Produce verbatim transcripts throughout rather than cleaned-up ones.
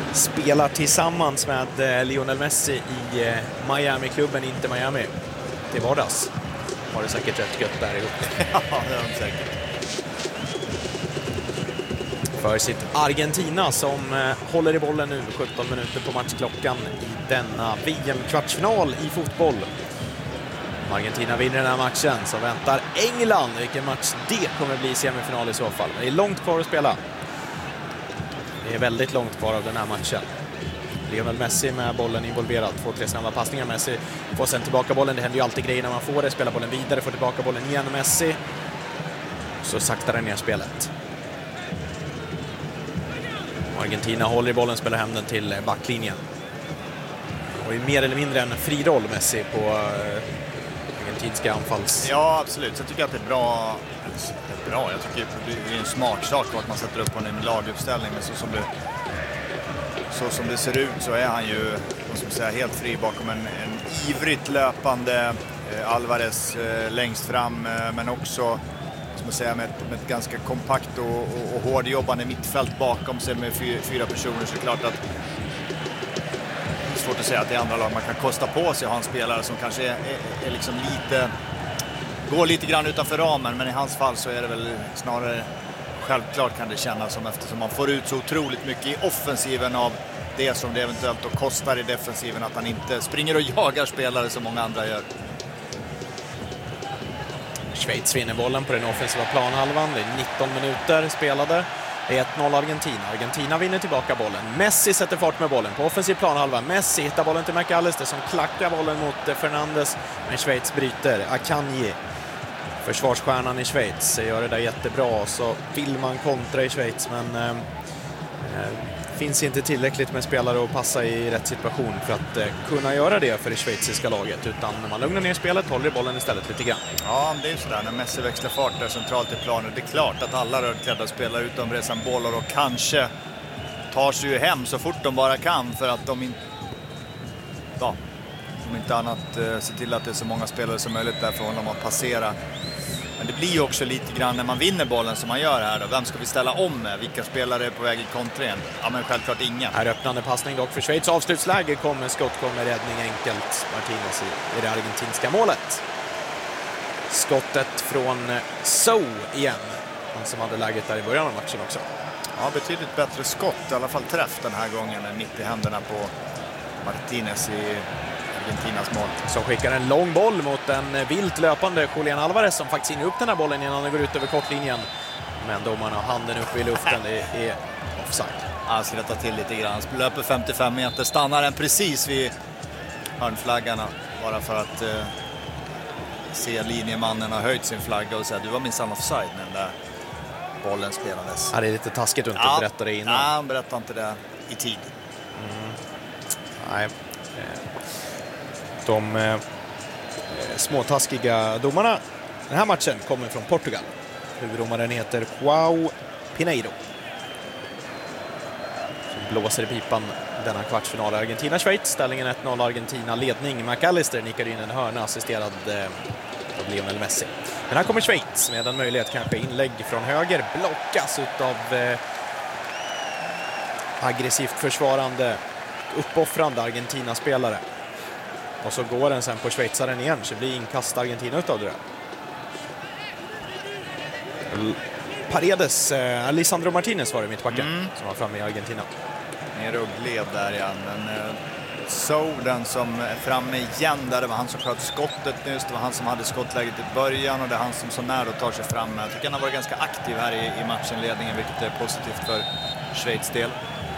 spelar tillsammans med Lionel Messi i Miami-klubben Inter Miami till vardags. Har det säkert rätt gött där ihop. Ja, det är de säkert. För sitt Argentina som eh, håller i bollen nu sjutton minuter på matchklockan i denna V M-kvartsfinal i fotboll. Om Argentina vinner den här matchen så väntar England. Vilken match det kommer bli i semifinal i så fall. Men det är långt kvar att spela. Det är väldigt långt kvar av den här matchen. Lionel Messi med bollen involverad. Två, tre snabba passningar. Messi får sen tillbaka bollen. Det händer ju alltid grejer när man får det. Spelar bollen vidare, får tillbaka bollen igen. Messi. Så saktar den ner spelet. Argentina håller i bollen, spelar hem den till backlinjen. Och är mer eller mindre en fri roll Messi på uh, argentinska anfalls. Ja, absolut. Så jag tycker att det är bra. Det är bra. Jag tycker det är en smart sak att man sätter upp på en laguppställning. Men så som det, så som det ser ut så är han ju, vad ska man säga, helt fri bakom en, en ivrigt löpande eh, Alvarez eh, längst fram. Eh, men också säga, med, ett, med ett ganska kompakt och, och, och hårdjobbande mittfält bakom sig med fyra, fyra personer, så är det klart att det är svårt att säga att det är andra lag man kan kosta på sig att ha en spelare som kanske är, är, är liksom lite går lite grann utanför ramen, men i hans fall så är det väl snarare självklart kan det kännas som, eftersom man får ut så otroligt mycket i offensiven av det som det eventuellt då kostar i defensiven, att han inte springer och jagar spelare som många andra gör. Schweiz vinner bollen på den offensiva planhalvan. Det är nitton minuter spelade. Det är ett noll Argentina. Argentina vinner tillbaka bollen. Messi sätter fart med bollen på offensiv planhalva. Messi hittar bollen till McAllister som klackar bollen mot Fernandes. Men Schweiz bryter. Akanji, försvarsstjärnan i Schweiz, gör det där jättebra. Så vill man kontra i Schweiz, men eh, finns inte tillräckligt med spelare att passa i rätt situation för att eh, kunna göra det för det schweiziska laget, utan när man lugnar ner spelet håller bollen istället lite grann. Ja, det är ju sådär när Messi växlar fart där centralt i planen. Det är klart att alla rödklädda spelare utom Rezan Bolor och kanske tar sig ju hem så fort de bara kan, för att de inte ja, om inte annat eh, ser till att det är så många spelare som möjligt där för honom att passera. Men det blir ju också lite grann när man vinner bollen som man gör här då. Vem ska vi ställa om med? Vilka spelare är på väg i kontringen? Ja, men självklart ingen. Här öppnande passning dock för Schweiz. Avslutsläge kommer, skott kommer, räddning enkelt. Martinez i, i det argentinska målet. Skottet från So igen. Han som hade läget där i början av matchen också. Ja, betydligt bättre skott. I alla fall träff den här gången än mitt i händerna på Martinez i Argentinas mål. Som skickar en lång boll mot en vilt löpande Julian Alvarez som faktiskt hinner upp den här bollen innan den går ut över kortlinjen. Men domarna har handen uppe i luften. Det är offside. Han ska rätta till lite grann. Han löper femtiofem meter. Stannar den precis vid hörnflaggarna. Bara för att eh, se linjemannen har höjt sin flagga och säga du var minsann offside när den där bollen spelades. Ja, det är lite taskigt att inte ja, berätta det innan. Ja, han berättar inte det i tid. Mm. Nej. De eh, småtaskiga domarna den här matchen kommer från Portugal. Huvuddomaren heter João Pineiro. Som blåser i pipan denna kvartsfinal. Argentina-Schweiz, ställningen ett noll Argentina, ledning. McAllister nickar in en hörna assisterad eh, av Lionel Messi. Men här kommer Schweiz med en möjlighet, kanske inlägg från höger, blockas utav eh, aggressivt försvarande, uppoffrande Argentina-spelare. Och så går den sen på schweizaren igen, så blir inkast Argentina utav det där. Paredes, eh, Alessandro Martinez var det mittbacken mm. som var framme i Argentina. Nere och gled där igen, men eh, Så den som är framme igen där, det var han som sköt skottet nyss, det var han som hade skottläget i början och det är han som så nära tar sig fram. Jag tycker han har varit ganska aktiv här i, i matchenledningen, vilket är positivt för Schweiz del.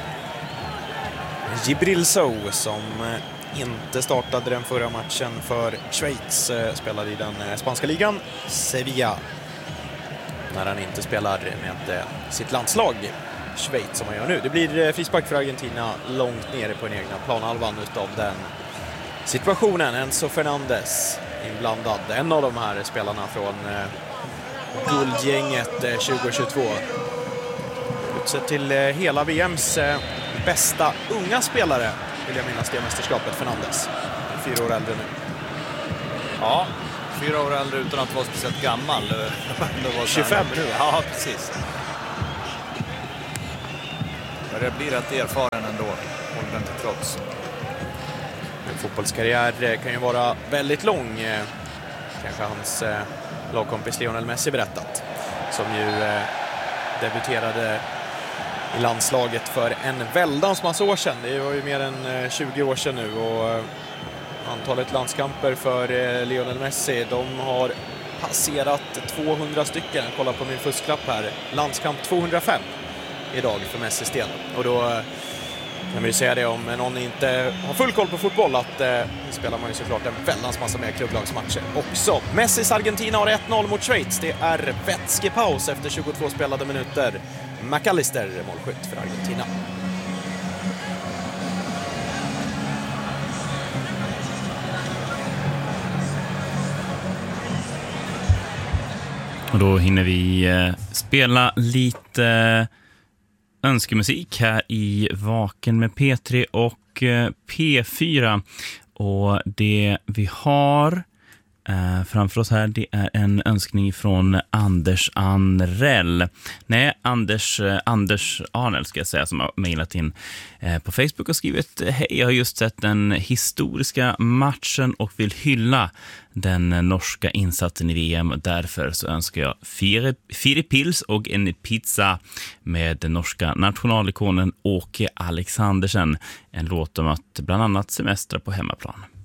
Djibril So som inte startade den förra matchen för Schweiz, spelade i den spanska ligan Sevilla när han inte spelar med sitt landslag Schweiz som han gör nu. Det blir frispark för Argentina långt nere på den egna planhalvan utav den situationen. Enzo Fernandes inblandad, en av de här spelarna från guldgänget tjugo tjugotvå. Utsett till hela V M:s bästa unga spelare, vill jag minnas det mästerskapet, Fernandes. Fyra år äldre nu. Ja, fyra år äldre utan att vara speciellt gammal. Det var tjugofem nu. Ja, precis. Det blir rätt erfaren ändå. ändå, åldern till trots. En fotbollskarriär kan ju vara väldigt lång, kanske hans eh, lagkompis Lionel Messi berättat, som ju eh, debuterade i landslaget för en väldans massa år sedan. Det var ju mer än eh, tjugo år sedan nu, och eh, antalet landskamper för eh, Lionel Messi, de har passerat tvåhundra stycken. Kolla på min fusklapp här. Landskamp tvåhundrafem idag för Messis del. Och då eh, kan vi ju säga det, om någon inte har full koll på fotboll, att eh, spelar man ju såklart en väldans massa mer klubblagsmatcher också. Messis Argentina har ett noll mot Schweiz. Det är vätskepaus efter tjugotvå spelade minuter. McAllister målskytt för Argentina. Och då hinner vi eh, spela lite eh, önskemusik här i Vaken med P tre och eh, P fyra. Och det vi har eh, framför oss här, det är en önskning från Anders Anrell. Nej, Anders, eh, Anders Arnell ska jag säga, som har mejlat in eh, på Facebook och skrivit: hej, jag har just sett den historiska matchen och vill hylla den norska insatsen i V M. Därför så önskar jag fyra, fyra pils och en pizza med den norska nationalikonen Åke Alexandersen. En låt om att bland annat semestra på hemmaplan.